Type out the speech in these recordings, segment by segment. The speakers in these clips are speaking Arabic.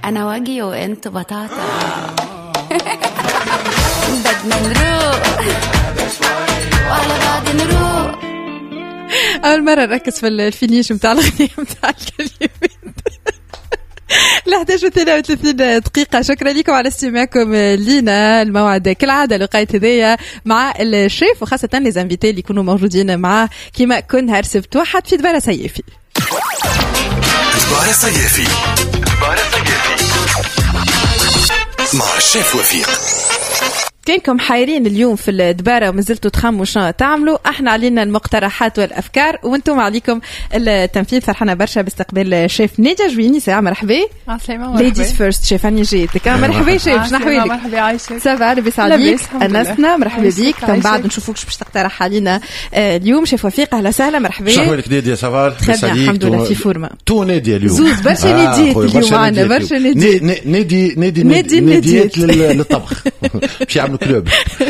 انا واجي وانت بطاطا. بدنا نروح وعلى بعض نروح. أول مرة نركز في الفينيش متاع الغنية متاع الكلمات. 11:33 دقيقة. شكرا لكم على استماعكم لينا. الموعد كالعادة لقيت هدية مع الشيف وخاصة لزنفيتي اللي يكونوا موجودين معاه كما كل نهار سبت واحد في دبارة صيفي. دبارة صيفي مع الشيف وفيق. كانكم حايرين اليوم في الدبارة ومازلتوا تخموا شنو تعملوا، احنا علينا المقترحات والافكار وانتم عليكم التنفيذ. فرحنا برشا باستقبال شيف نيجا جويني. سلام مرحبا. مرحبا. ليديز فيرست شيف اني جيتك. مرحبا شيف شنو احوالك؟ مرحبا عايشك. سافا لاباس عليك؟ انسنا مرحبا بيك. من بعد نشوفوكش باش تقترح علينا اليوم شيف وفيق. اهلا وسهلا مرحبا. شنو احوالك نادية؟ سافا لاباس عليك؟ الحمد لله في فورمه. تو نادية اليوم زوز برشا ناديات اليوم معنا برشا ناديات للطبخ. باش يعملوا كلوب.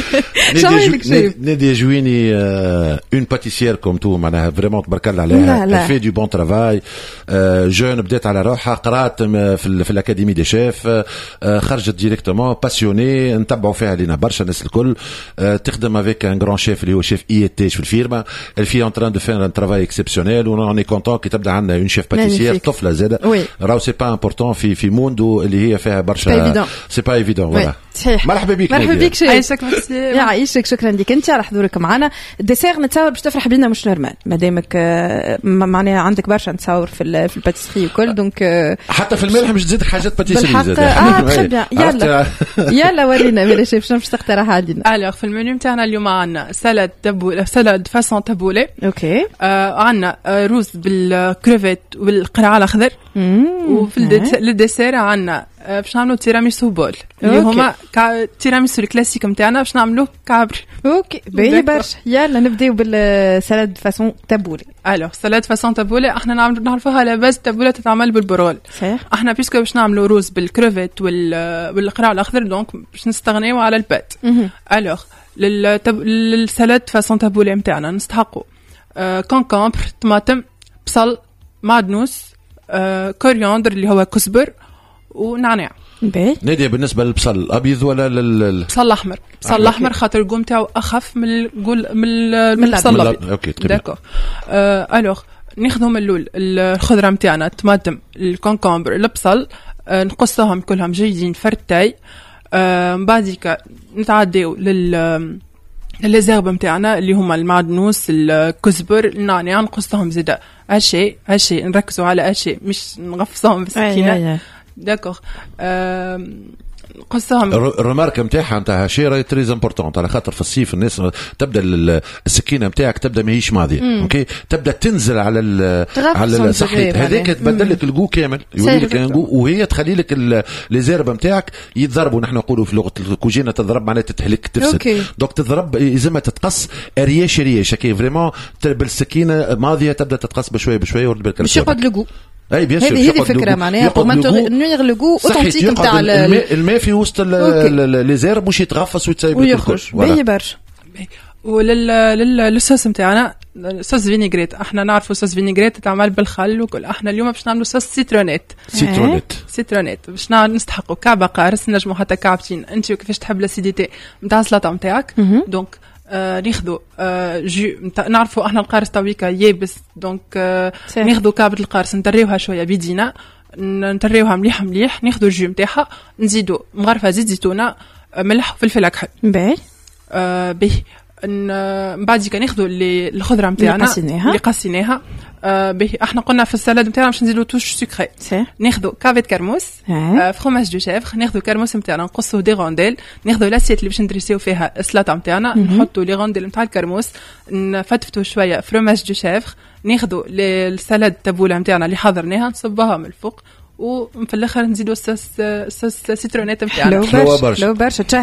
نادية جويني اون باتيسيير كوم تو معناها فريمون تبارك الله عليها. في دو بون ترافاي. جون بدات على روحها قرات في الاكاديمي دي شيف. خرجت ديريكتومون باسيوني نتبعوا فيها لينا برشا الناس الكل. تخدم افيك ان غران شيف اللي هو شيف ايتيش في الفيرما. الفي اون تران دو فير ان ترافاي اكسبسيونيل وني كونتون كي تبدا عندنا اون شيف باتيسيير طفله زاده. راهو سي با امبورطون في موندو اللي هي فيها برشا سي با ايفيدون. فوالا مرحبا بك. مرحبا بك شيف. عايشك ميرسي. يعيشك. شكرا لك انت على حضورك معنا. الديسير نتصور باش تفرح بينا مش نورمال مادامك معناها عندك برشا نتصور في الباتيسري وكل دونك حتى في الملح مش تزيدك حاجات باتيسري زاد. يلا ورينا مالا شيف شنو باش تقترح علينا. الوغ في المنيو نتاعنا اليوم عندنا سالاد تبوله سالاد فاسون تبوله. اوكي. عندنا روز بالكريفيت والقرع الاخضر. وفي الديسير عندنا باش نعملوا تيراميسو بول اللي هما تيراميسو الكلاسيك نتاعنا باش نعملوه كعبر. اوكي باهي برشا. يلا نبداو بالسالاد فاسون تبوله. الوغ سالاد فاسون تبوله احنا نعرفوها على باز تبوله تتعمل بالبرول. صحيح. احنا بيسكو باش نعملوا روز بالكريفيت والقرع الاخضر دونك باش نستغنيو على البات. الوغ للسالاد فاسون تبوله نتاعنا نستحقوا كونكومبر طماطم بصل معدنوس كورياندر اللي هو كزبر ونعناع. نادية بالنسبة للبصل الأبيض ولا البصل الأحمر؟ البصل الأحمر خاطر القوم تاعو أخف من البصل الأبيض. أوكي داكور. ألوغ ناخذهم اللول الخضرة متاعنا الطماطم الكونكومبر البصل نقصهم كلهم جيدين فرتاي. بعديك نتعديو للزربة متاعنا اللي هما المعدنوس الكزبر النعناع نقصهم زيادة. هالشيء نركزوا على هالشيء مش نغفصهم بالسكينة. داكوغ. قصهم الرماركه نتاعها نتاع شيء تريز امبورطونت على خاطر في الصيف الناس تبدا السكينه نتاعك تبدا ماهيش ماضيه. اوكي تبدا تنزل على الصحيح هذاك تبدل لك الجو كامل يولي لك الجو وهي تخلي لك لي زيرب نتاعك يتضربوا. نحن نقولوا في لغه الكوجينه تضرب معناتها تهلك تفسد. دونك تضرب لازمها تتقص رياش هكا فريمون بالسكينه ماضيه تبدا تتقص بشويه ورد بالك مش يقعد الجو. اي بيان سور هذه فكره معناها ما نغلقوا اوتنتيك نتاع الماء في وسط لي زيرب مش يتغفص ويخرج باهي برشا. وللصوص نتاعنا صوص فينيغريت. احنا نعرفوا صوص فينيغريت تعمل بالخل وكل. احنا اليوم باش نعملوا صوص سيترونيت باش نستحقوا كعبه قارص نجموا حتى كعبتين انت وكيفاش تحب لاسيديتي نتاع السلطه نتاعك. دونك ناخذوا جو نعرفوا احنا القارص تويكا يابس دونك ناخذوا كعبه القارص نطريوها شويه بيدينا نطريوها مليح ناخذوا الجو نتاعها نزيدوا مغرفه زيت زيتونه ملح وفلفل اكحل باهي. بعد كده ناخذوا الخضره نتاعنا اللي قصيناها باهي. احنا قلنا في السلاد نتاعنا باش نزيدوا توش سكري. ناخذوا كافيت كرموس فروماج دو شيفر. ناخذوا كرموس نتاعنا نقصوه دي رونديل. ناخذوا لاسيت اللي باش ندريسيو فيها السلطه نتاعنا نحطوا لي رونديل نتاع الكرموس نفتفتوا شويه فروماج دو شيفر. ناخذوا السلاد تبوله نتاعنا اللي حضرناها نصبوها من الفوق وفي الاخر نزيدوا الصوص سيترونيت نتاعنا. لو برشا